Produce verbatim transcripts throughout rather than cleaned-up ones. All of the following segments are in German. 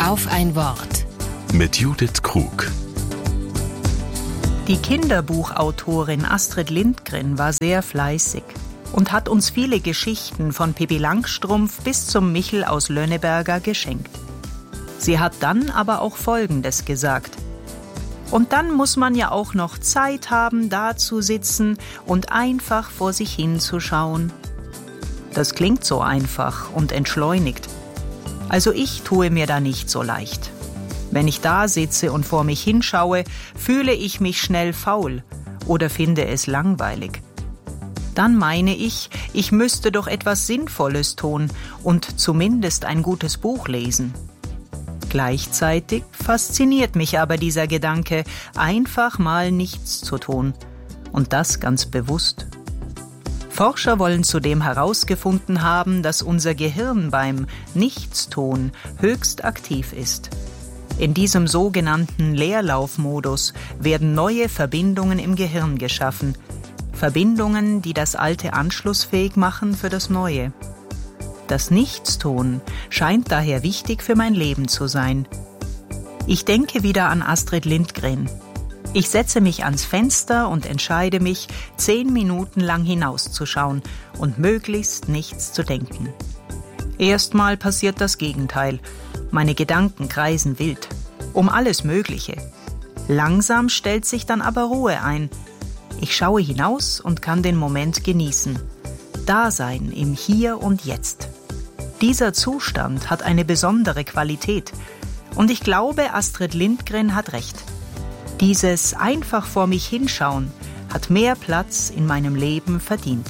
Auf ein Wort. Mit Judith Krug. Die Kinderbuchautorin Astrid Lindgren war sehr fleißig und hat uns viele Geschichten von Pippi Langstrumpf bis zum Michel aus Lönneberger geschenkt. Sie hat dann aber auch Folgendes gesagt: Und dann muss man ja auch noch Zeit haben, da zu sitzen und einfach vor sich hinzuschauen. Das klingt so einfach und entschleunigt. Also ich tue mir da nicht so leicht. Wenn ich da sitze und vor mich hinschaue, fühle ich mich schnell faul oder finde es langweilig. Dann meine ich, ich müsste doch etwas Sinnvolles tun und zumindest ein gutes Buch lesen. Gleichzeitig fasziniert mich aber dieser Gedanke, einfach mal nichts zu tun. Und das ganz bewusst. Forscher wollen zudem herausgefunden haben, dass unser Gehirn beim Nichtstun höchst aktiv ist. In diesem sogenannten Leerlaufmodus werden neue Verbindungen im Gehirn geschaffen. Verbindungen, die das Alte anschlussfähig machen für das Neue. Das Nichtstun scheint daher wichtig für mein Leben zu sein. Ich denke wieder an Astrid Lindgren. Ich setze mich ans Fenster und entscheide mich, zehn Minuten lang hinauszuschauen und möglichst nichts zu denken. Erstmal passiert das Gegenteil. Meine Gedanken kreisen wild. Um alles Mögliche. Langsam stellt sich dann aber Ruhe ein. Ich schaue hinaus und kann den Moment genießen. Dasein im Hier und Jetzt. Dieser Zustand hat eine besondere Qualität. Und ich glaube, Astrid Lindgren hat recht. Dieses einfach vor mich hinschauen hat mehr Platz in meinem Leben verdient.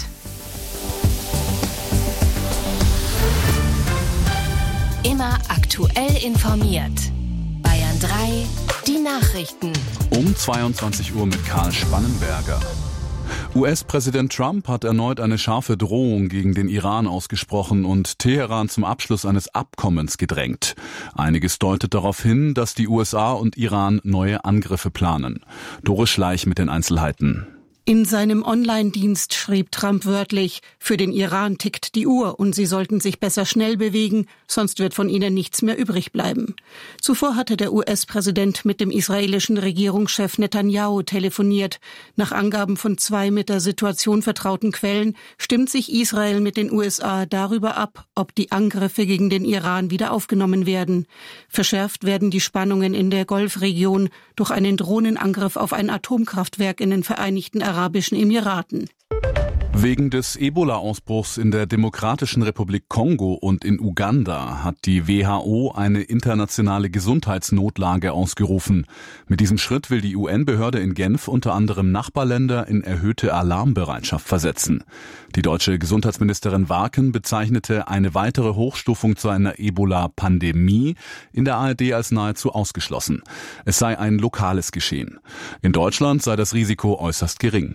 Immer aktuell informiert. Bayern drei, die Nachrichten. Um zweiundzwanzig Uhr mit Karl Spannenberger. U S-Präsident Trump hat erneut eine scharfe Drohung gegen den Iran ausgesprochen und Teheran zum Abschluss eines Abkommens gedrängt. Einiges deutet darauf hin, dass die U S A und Iran neue Angriffe planen. Doris Schleich mit den Einzelheiten. In seinem Online-Dienst schrieb Trump wörtlich: Für den Iran tickt die Uhr und sie sollten sich besser schnell bewegen, sonst wird von ihnen nichts mehr übrig bleiben. Zuvor hatte der U S-Präsident mit dem israelischen Regierungschef Netanyahu telefoniert. Nach Angaben von zwei mit der Situation vertrauten Quellen stimmt sich Israel mit den U S A darüber ab, ob die Angriffe gegen den Iran wieder aufgenommen werden. Verschärft werden die Spannungen in der Golfregion durch einen Drohnenangriff auf ein Atomkraftwerk in den Vereinigten Arabischen Emiraten. Wegen des Ebola-Ausbruchs in der Demokratischen Republik Kongo und in Uganda hat die W H O eine internationale Gesundheitsnotlage ausgerufen. Mit diesem Schritt will die U N-Behörde in Genf unter anderem Nachbarländer in erhöhte Alarmbereitschaft versetzen. Die deutsche Gesundheitsministerin Warken bezeichnete eine weitere Hochstufung zu einer Ebola-Pandemie in der A R D als nahezu ausgeschlossen. Es sei ein lokales Geschehen. In Deutschland sei das Risiko äußerst gering.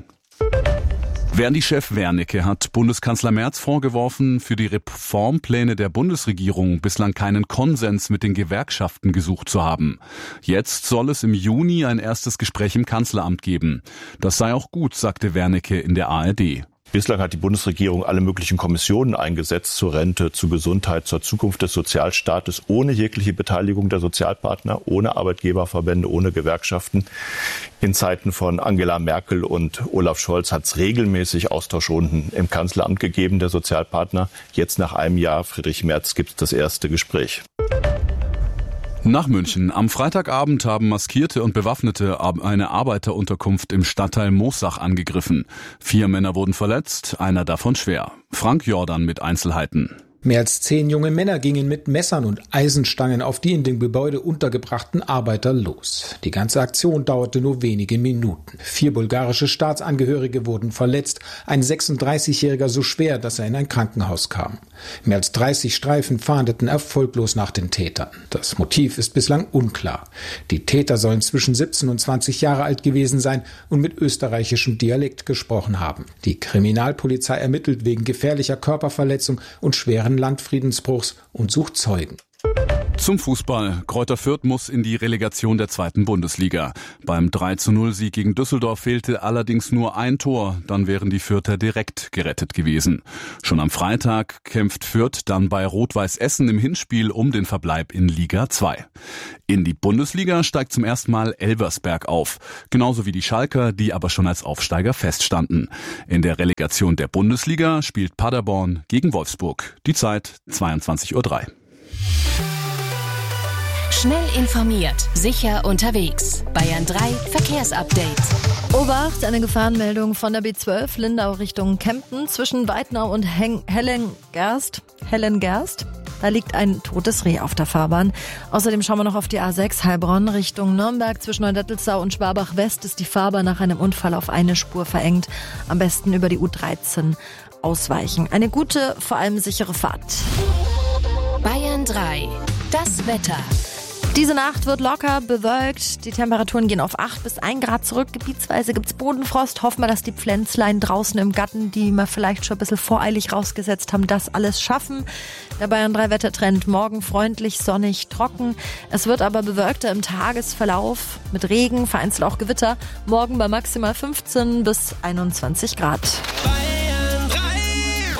Verdi-Chef Wernicke hat Bundeskanzler Merz vorgeworfen, für die Reformpläne der Bundesregierung bislang keinen Konsens mit den Gewerkschaften gesucht zu haben. Jetzt soll es im Juni ein erstes Gespräch im Kanzleramt geben. Das sei auch gut, sagte Wernicke in der A R D. Bislang hat die Bundesregierung alle möglichen Kommissionen eingesetzt zur Rente, zur Gesundheit, zur Zukunft des Sozialstaates, ohne jegliche Beteiligung der Sozialpartner, ohne Arbeitgeberverbände, ohne Gewerkschaften. In Zeiten von Angela Merkel und Olaf Scholz hat es regelmäßig Austauschrunden im Kanzleramt gegeben, der Sozialpartner. Jetzt nach einem Jahr, Friedrich Merz, gibt es das erste Gespräch. Nach München. Am Freitagabend haben Maskierte und Bewaffnete eine Arbeiterunterkunft im Stadtteil Moosach angegriffen. Vier Männer wurden verletzt, einer davon schwer. Frank Jordan mit Einzelheiten. Mehr als zehn junge Männer gingen mit Messern und Eisenstangen auf die in dem Gebäude untergebrachten Arbeiter los. Die ganze Aktion dauerte nur wenige Minuten. Vier bulgarische Staatsangehörige wurden verletzt, ein sechsunddreißigjähriger so schwer, dass er in ein Krankenhaus kam. Mehr als dreißig Streifen fahndeten erfolglos nach den Tätern. Das Motiv ist bislang unklar. Die Täter sollen zwischen siebzehn und zwanzig Jahre alt gewesen sein und mit österreichischem Dialekt gesprochen haben. Die Kriminalpolizei ermittelt wegen gefährlicher Körperverletzung und schweren Landfriedensbruchs und sucht Zeugen. Zum Fußball. Greuther Fürth muss in die Relegation der zweiten Bundesliga. Beim drei zu null Sieg gegen Düsseldorf fehlte allerdings nur ein Tor, dann wären die Fürther direkt gerettet gewesen. Schon am Freitag kämpft Fürth dann bei Rot-Weiß Essen im Hinspiel um den Verbleib in Liga zwei. In die Bundesliga steigt zum ersten Mal Elversberg auf, genauso wie die Schalker, die aber schon als Aufsteiger feststanden. In der Relegation der Bundesliga spielt Paderborn gegen Wolfsburg. Die Zeit zweiundzwanzig Uhr drei. Schnell informiert, sicher unterwegs. Bayern drei Verkehrsupdate. Obacht, eine Gefahrenmeldung von der B zwölf Lindau Richtung Kempten zwischen Weidnau und Heng- Hellengerst. Hellengerst. Da liegt ein totes Reh auf der Fahrbahn. Außerdem schauen wir noch auf die A sechs Heilbronn Richtung Nürnberg. Zwischen Neudettelsau und Schwabach West ist die Fahrbahn nach einem Unfall auf eine Spur verengt. Am besten über die U dreizehn ausweichen. Eine gute, vor allem sichere Fahrt. Bayern drei. Das Wetter. Diese Nacht wird locker bewölkt. Die Temperaturen gehen auf acht bis ein Grad zurück. Gebietsweise gibt's Bodenfrost. Hoffen wir, dass die Pflänzlein draußen im Garten, die wir vielleicht schon ein bisschen voreilig rausgesetzt haben, das alles schaffen. Der Bayern drei Wettertrend morgen freundlich, sonnig, trocken. Es wird aber bewölkter im Tagesverlauf mit Regen, vereinzelt auch Gewitter. Morgen bei maximal fünfzehn bis einundzwanzig Grad. Bayern drei.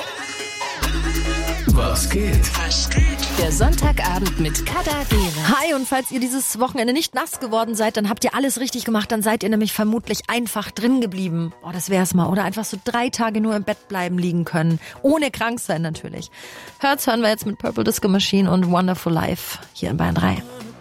Was geht? Was geht? Der Sonntagabend mit Kader Behrens. Hi, und falls ihr dieses Wochenende nicht nass geworden seid, dann habt ihr alles richtig gemacht. Dann seid ihr nämlich vermutlich einfach drin geblieben. Oh, das wär's mal. Oder einfach so drei Tage nur im Bett bleiben liegen können. Ohne krank sein natürlich. Hört's hören wir jetzt mit Purple Disco Machine und Wonderful Life hier in Bayern drei.